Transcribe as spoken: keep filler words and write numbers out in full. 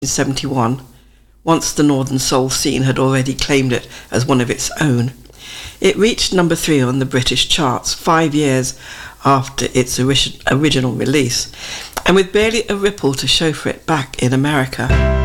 seventy-one, once the Northern Soul scene had already claimed it as one of its own. It reached number three on the British charts five years after its ori- original release, and with barely a ripple to show for it back in America.